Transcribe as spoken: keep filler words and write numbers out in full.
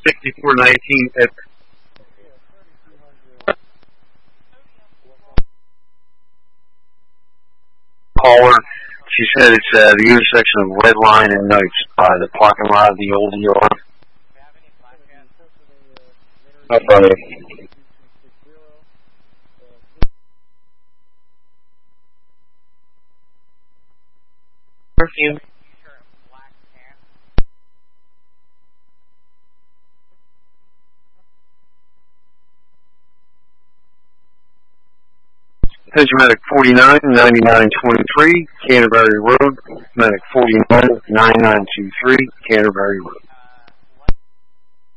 sixty-four nineteen at caller. She said it's uh, the intersection of Red Line and Knights by the parking lot of the old yard. That's funny. Perfume. Attention Medic forty-nine, ninety-nine twenty-three, Canterbury Road. Medic forty-nine, ninety-nine twenty-three, Canterbury Road.